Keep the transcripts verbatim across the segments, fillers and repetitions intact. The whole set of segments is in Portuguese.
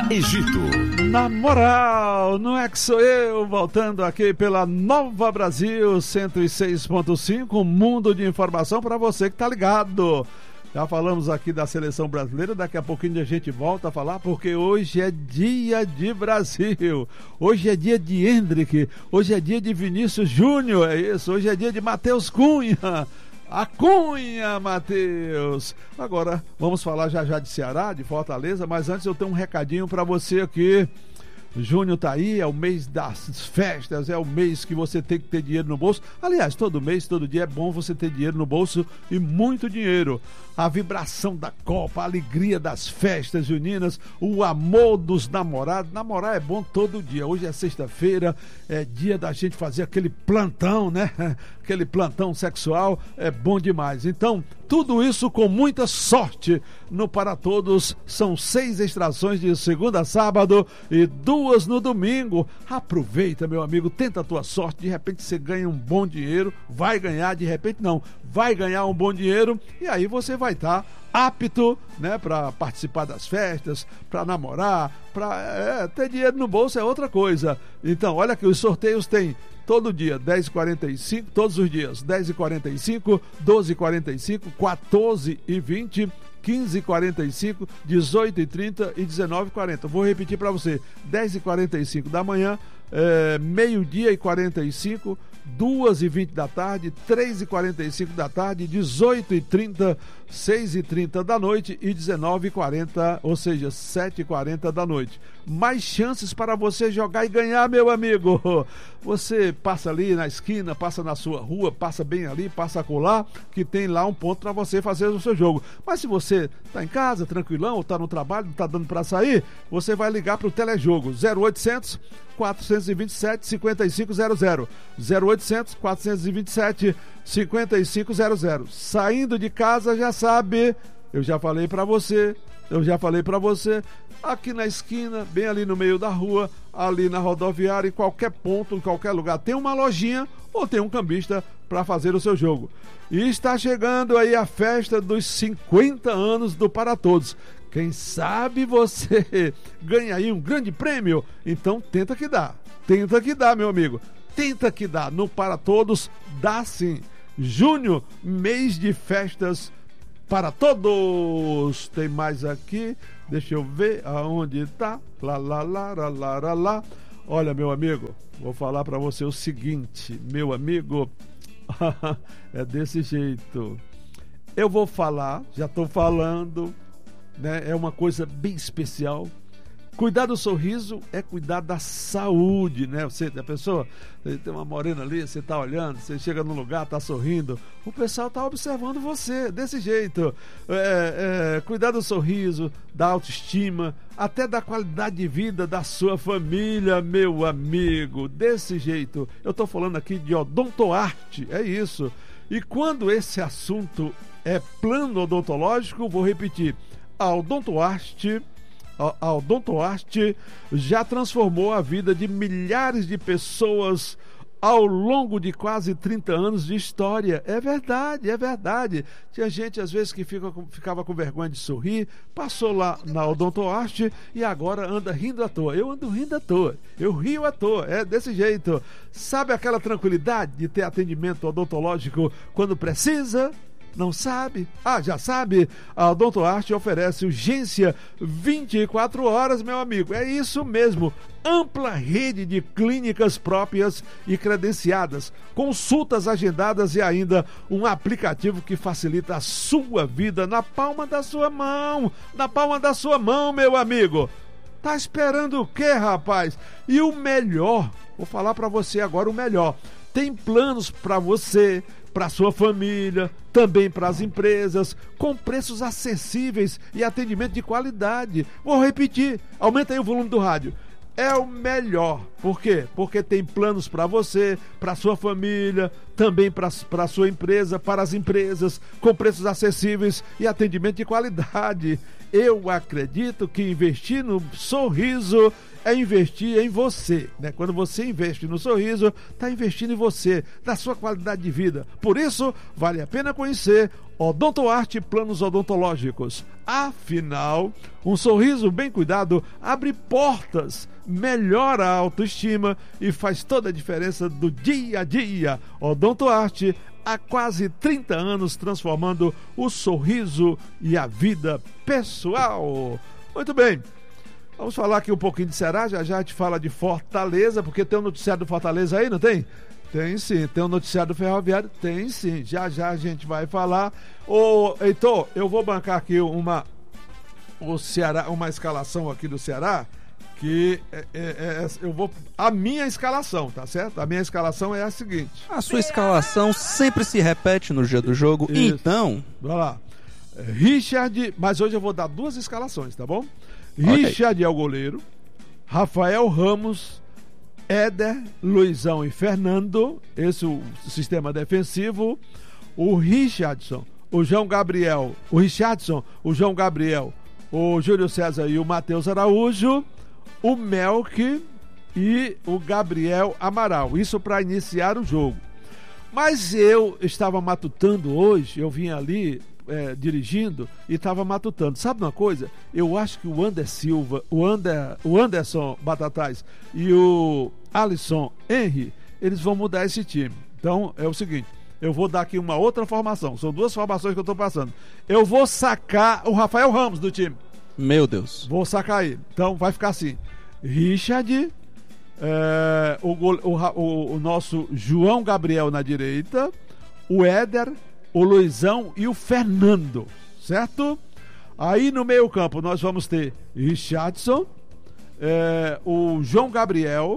Morada Egito. Na moral, não é que sou eu, voltando aqui pela Nova Brasil cento e seis ponto cinco, um mundo de informação para você que tá ligado. Já falamos aqui da seleção brasileira, daqui a pouquinho a gente volta a falar, porque hoje é dia de Brasil, hoje é dia de Hendrick, hoje é dia de Vinícius Júnior, é isso, hoje é dia de Matheus Cunha. A Cunha, Matheus. Agora, vamos falar já já de Ceará, de Fortaleza, mas antes eu tenho um recadinho para você aqui. Junho tá aí, é o mês das festas, é o mês que você tem que ter dinheiro no bolso. Aliás, todo mês, todo dia é bom você ter dinheiro no bolso e muito dinheiro. A vibração da Copa, a alegria das festas juninas, o amor dos namorados. Namorar é bom todo dia. Hoje é sexta-feira, é dia da gente fazer aquele plantão, né? Aquele plantão sexual, é bom demais. Então, tudo isso com muita sorte no Para Todos. São seis extrações de segunda a sábado e duas no domingo. Aproveita, meu amigo, tenta a tua sorte. De repente você ganha um bom dinheiro, vai ganhar, de repente não, vai ganhar um bom dinheiro e aí você vai estar apto, né, para participar das festas, para namorar, para é, ter dinheiro no bolso é outra coisa. Então, olha que os sorteios tem todo dia, dez e quarenta e cinco, todos os dias, dez e quarenta e cinco, doze e quarenta e cinco, quatorze e vinte, quinze e quarenta e cinco, dezoito e trinta e dezenove e quarenta. Vou repetir para você, dez e quarenta e cinco da manhã, é, meio-dia e quarenta e cinco, duas e vinte da tarde, três e quarenta e cinco da tarde, dezoito e trinta, seis e trinta da noite e dezenove e quarenta, ou seja, sete e quarenta da noite. Mais chances para você jogar e ganhar, meu amigo. Você passa ali na esquina, passa na sua rua, passa bem ali, passa acolá, que tem lá um ponto para você fazer o seu jogo. Mas se você está em casa, tranquilão, ou está no trabalho, não está dando para sair, você vai ligar para o telejogo zero oitocentos, quatrocentos e vinte e sete, cinquenta e cinco zero zero, zero oitocentos, quatrocentos e vinte e sete, cinquenta e cinco zero zero. Saindo de casa, já sabe, eu já falei para você, eu já falei para você, aqui na esquina, bem ali no meio da rua, ali na rodoviária, em qualquer ponto, em qualquer lugar, tem uma lojinha ou tem um cambista para fazer o seu jogo. E está chegando aí a festa dos cinquenta anos do Para Todos. Quem sabe você ganha aí um grande prêmio? Então tenta que dá, tenta que dá, meu amigo. Tenta que dá, no Para Todos dá sim. Junho, mês de festas para todos. Tem mais aqui, deixa eu ver aonde tá. Lá, lá, lá, lá, lá, lá, lá. Olha, meu amigo, vou falar para você o seguinte, meu amigo, é desse jeito. Eu vou falar, já tô falando, né? É uma coisa bem especial. Cuidar do sorriso é cuidar da saúde, né? Você, a pessoa, tem uma morena ali, você tá olhando, você chega num lugar, tá sorrindo, o pessoal tá observando você, desse jeito. É, é, cuidar do sorriso, da autoestima, até da qualidade de vida da sua família, meu amigo, desse jeito. Eu tô falando aqui de odontoarte, é isso. E quando esse assunto é plano odontológico, vou repetir, a odontoarte... A Odontoarte já transformou a vida de milhares de pessoas ao longo de quase trinta anos de história. É verdade, é verdade. Tinha gente às vezes que fica, ficava com vergonha de sorrir, passou lá na Odontoarte e agora anda rindo à toa. Eu ando rindo à toa, eu rio à toa, é desse jeito. Sabe aquela tranquilidade de ter atendimento odontológico quando precisa? Não sabe? Ah, já sabe? A Odontoarte oferece urgência vinte e quatro horas, meu amigo. É isso mesmo. Ampla rede de clínicas próprias e credenciadas, consultas agendadas e ainda um aplicativo que facilita a sua vida na palma da sua mão. Na palma da sua mão, meu amigo. Tá esperando o quê, rapaz? E o melhor, vou falar para você agora o melhor. Tem planos para você, para sua família, também para as empresas, com preços acessíveis e atendimento de qualidade. Vou repetir, aumenta aí o volume do rádio. É o melhor. Por quê? Porque tem planos para você, para sua família, também para a sua empresa, para as empresas, com preços acessíveis e atendimento de qualidade. Eu acredito que investir no sorriso é investir em você, né? Quando você investe no Sorriso, está investindo em você, na sua qualidade de vida. Por isso, vale a pena conhecer Odontoarte Planos Odontológicos. Afinal, um sorriso bem cuidado abre portas, melhora a autoestima e faz toda a diferença do dia a dia. Odontoarte, há quase trinta anos transformando o sorriso e a vida pessoal. Muito bem, vamos falar aqui um pouquinho de Ceará, já já a gente fala de Fortaleza, porque tem um noticiário do Fortaleza aí, não tem? Tem sim, tem um noticiário do Ferroviário? Tem sim, já já a gente vai falar. Ô, Heitor, eu vou bancar aqui uma, o Ceará, uma escalação aqui do Ceará, que é, é, é, eu vou, a minha escalação, tá certo? A minha escalação é a seguinte. A sua escalação sempre se repete no dia do jogo, isso. Então... Vai lá. Richard, mas hoje eu vou dar duas escalações, tá bom? Okay. Richard é o goleiro, Rafael Ramos, Éder, Luizão e Fernando, esse é o sistema defensivo. O Richardson, o João Gabriel, o Richardson, o João Gabriel, o Júlio César e o Matheus Araújo, o Melk e o Gabriel Amaral. Isso para iniciar o jogo. Mas eu estava matutando hoje, eu vim ali é, dirigindo e estava matutando. Sabe uma coisa? Eu acho que o Ander Silva, o, Ander, o Anderson Batatais e o Alisson Henry, eles vão mudar esse time. Então é o seguinte, eu vou dar aqui uma outra formação. São duas formações que eu estou passando. Eu vou sacar o Rafael Ramos do time. Meu Deus. Vou sacar ele. Então vai ficar assim. Richard, é, o, o, o, o nosso João Gabriel na direita, o Éder, o Luizão e o Fernando, certo? Aí no meio campo nós vamos ter Richardson, é, o João Gabriel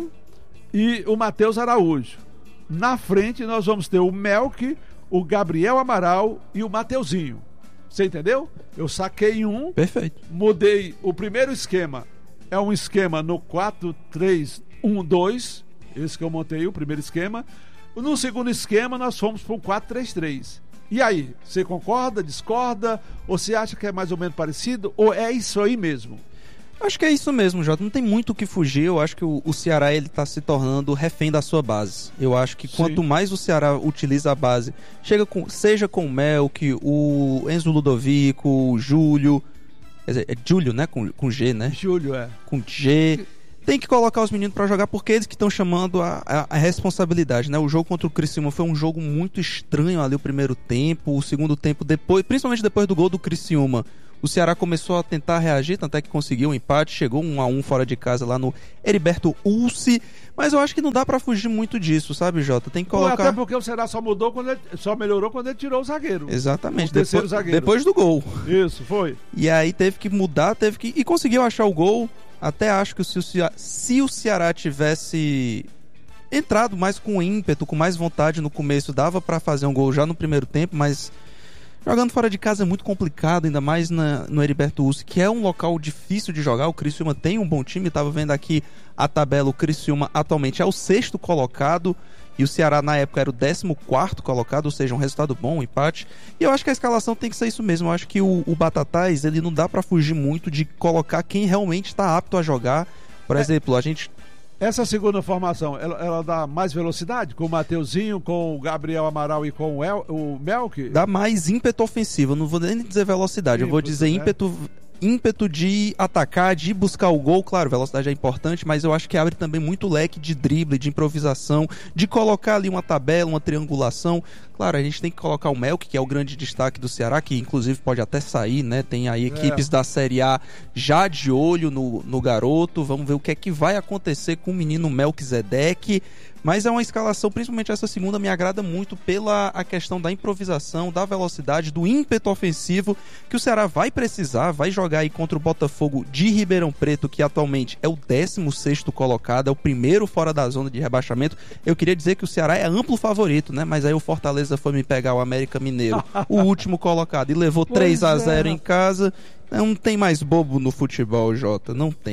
e o Matheus Araújo. Na frente nós vamos ter o Melk, o Gabriel Amaral e o Mateuzinho. Você entendeu? Eu saquei um. Perfeito. Mudei o primeiro esquema. É um esquema no quatro três um dois. Esse que eu montei, o primeiro esquema. No segundo esquema, nós fomos para o quatro três três. E aí, você concorda, discorda? Ou você acha que é mais ou menos parecido? Ou é isso aí mesmo? Acho que é isso mesmo, Jota. Não tem muito o que fugir. Eu acho que o, o Ceará ele está se tornando refém da sua base. Eu acho que Sim. quanto mais o Ceará utiliza a base, chega com, seja com o Melk, o Enzo Ludovico, o Júlio... Quer dizer, é Júlio, né? Com, com G, né? Júlio, é. Com G. Tem que colocar os meninos pra jogar porque eles que estão chamando a, a, a responsabilidade, né? O jogo contra o Criciúma foi um jogo muito estranho ali o primeiro tempo, o segundo tempo depois, principalmente depois do gol do Criciúma. O Ceará começou a tentar reagir, tanto é que conseguiu um empate, chegou um a um fora de casa lá no Heriberto Ulce, mas eu acho que não dá pra fugir muito disso, sabe, Jota? Tem que colocar... Pô, até porque o Ceará só mudou quando ele, só melhorou quando ele tirou o zagueiro. Exatamente, o terceiro depois, zagueiro. Depois do gol. Isso, foi. E aí teve que mudar, teve que... E conseguiu achar o gol. Até acho que se o Ceará, se o Ceará tivesse entrado mais com ímpeto, com mais vontade no começo, dava pra fazer um gol já no primeiro tempo, mas... Jogando fora de casa é muito complicado, ainda mais na, no Heriberto Ulce, que é um local difícil de jogar. O Criciúma tem um bom time, estava vendo aqui a tabela, o Criciúma atualmente é o sexto colocado e o Ceará na época era o décimo quarto colocado, ou seja, um resultado bom, um empate. E eu acho que a escalação tem que ser isso mesmo. Eu acho que o, o Batatais, ele não dá para fugir muito de colocar quem realmente está apto a jogar. Por é. exemplo, a gente... Essa segunda formação, ela, ela dá mais velocidade? Com o Mateuzinho, com o Gabriel Amaral e com o, El, o Melk? Dá mais ímpeto ofensivo, não vou nem dizer velocidade, ímpeto, eu vou dizer ímpeto, né? ímpeto de atacar, de buscar o gol. Claro, velocidade é importante, mas eu acho que abre também muito leque de drible, de improvisação, de colocar ali uma tabela, uma triangulação. Claro, a gente tem que colocar o Melk, que é o grande destaque do Ceará, que inclusive pode até sair, né? Tem aí equipes é. da Série A já de olho no, no garoto. Vamos ver o que é que vai acontecer com o menino Melquisedeque. Mas é uma escalação, principalmente essa segunda, me agrada muito pela a questão da improvisação, da velocidade, do ímpeto ofensivo que o Ceará vai precisar, vai jogar aí contra o Botafogo de Ribeirão Preto, que atualmente é o décimo sexto colocado, é o primeiro fora da zona de rebaixamento. Eu queria dizer que o Ceará é amplo favorito, né? Mas aí o Fortaleza foi me pegar o América Mineiro, o último colocado, e levou três a zero é. em casa. Não tem mais bobo no futebol, Jota, não tem.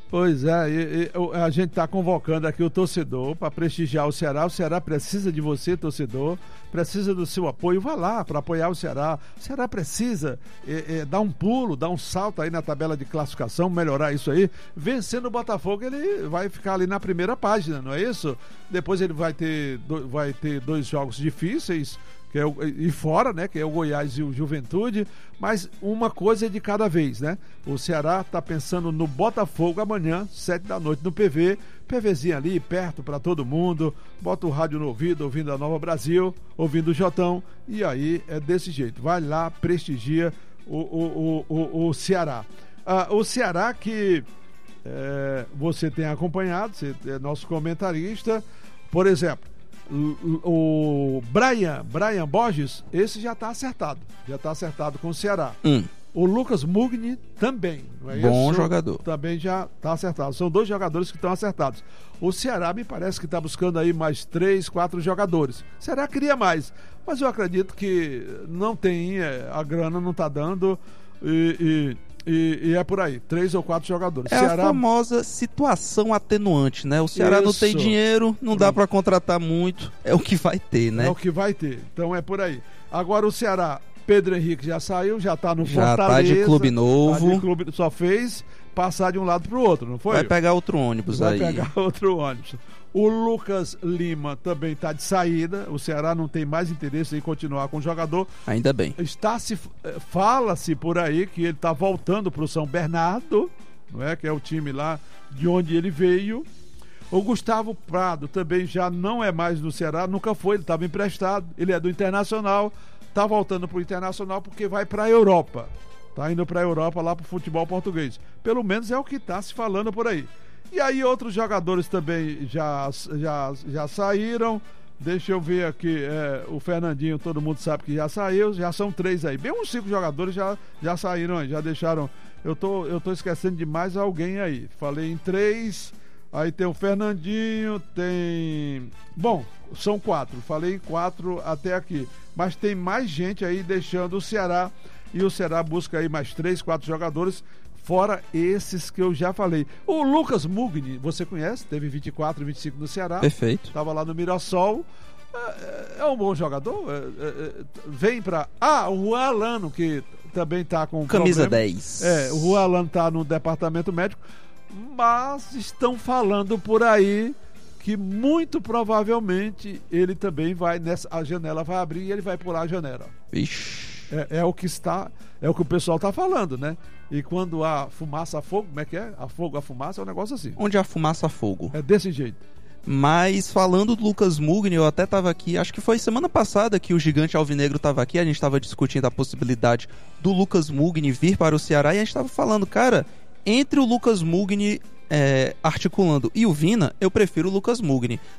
Pois é, e, e, a gente está convocando aqui o torcedor para prestigiar o Ceará. O Ceará precisa de você, torcedor, precisa do seu apoio. Vá lá para apoiar o Ceará. O Ceará precisa é, é, dar um pulo, dar um salto aí na tabela de classificação, melhorar isso aí. Vencendo o Botafogo, ele vai ficar ali na primeira página, não é isso? Depois ele vai ter, do, vai ter dois jogos difíceis, que é o, e fora, né, que é o Goiás e o Juventude, mas uma coisa é de cada vez, né? O Ceará tá pensando no Botafogo amanhã, sete da noite no P V, PVzinho ali, perto para todo mundo, bota o rádio no ouvido, ouvindo a Nova Brasil, ouvindo o Jotão, e aí é desse jeito, vai lá, prestigia o, o, o, o, o Ceará. Ah, o Ceará que é, você tem acompanhado, você é nosso comentarista, por exemplo, o Brian, Brian Borges, esse já está acertado, já está acertado com o Ceará. Hum. O Lucas Mugni também, não é Bom isso? jogador. Também já está acertado. São dois jogadores que estão acertados. O Ceará me parece que está buscando aí mais três, quatro jogadores. O Ceará queria mais, mas eu acredito que não tem, a grana não está dando e, e E, e é por aí, três ou quatro jogadores. É Ceará... a famosa situação atenuante, né? O Ceará Isso. não tem dinheiro, não dá pra contratar muito, é o que vai ter, né? É o que vai ter, então é por aí. Agora o Ceará, Pedro Henrique já saiu, já tá no já Fortaleza. Já tá de clube novo. Tá de clube, só fez passar de um lado pro outro, não foi? Vai pegar outro ônibus vai aí. Vai pegar outro ônibus. O Lucas Lima também está de saída. O Ceará não tem mais interesse em continuar com o jogador. Ainda bem. Está se fala-se por aí que ele está voltando para o São Bernardo, não é? Que é o time lá de onde ele veio. O Gustavo Prado também já não é mais do Ceará, nunca foi, ele estava emprestado. Ele é do Internacional, está voltando para o Internacional porque vai para a Europa. Está indo para a Europa lá para o futebol português. Pelo menos é o que está se falando por aí. E aí outros jogadores também já, já, já saíram. Deixa eu ver aqui, é, o Fernandinho, todo mundo sabe que já saiu, já são três aí. Bem uns cinco jogadores já, já saíram aí, já deixaram. Eu tô, eu tô esquecendo de mais alguém aí. Falei em três, aí tem o Fernandinho, tem... Bom, são quatro, falei em quatro até aqui. Mas tem mais gente aí deixando o Ceará, e o Ceará busca aí mais três, quatro jogadores, fora esses que eu já falei. O Lucas Mugni, você conhece? Teve vinte e quatro, vinte e cinco no Ceará. Perfeito. Estava lá no Mirassol. É, é um bom jogador. É, é, vem para... Ah, o Juan Alano, que também está com camisa problema. dez. É, o Juan Alano está no departamento médico. Mas estão falando por aí que muito provavelmente ele também vai... nessa A janela vai abrir e ele vai pular a janela. Ixi. É, é o que está, é o que o pessoal está falando, né? E quando há fumaça a fogo, como é que é? A fogo, a fumaça, é um negócio assim. Onde há fumaça, há fogo. É desse jeito. Mas falando do Lucas Mugni, eu até estava aqui, acho que foi semana passada que o Gigante Alvinegro estava aqui, a gente estava discutindo a possibilidade do Lucas Mugni vir para o Ceará e a gente estava falando, cara, entre o Lucas Mugni é, articulando e o Vina, eu prefiro o Lucas Mugni.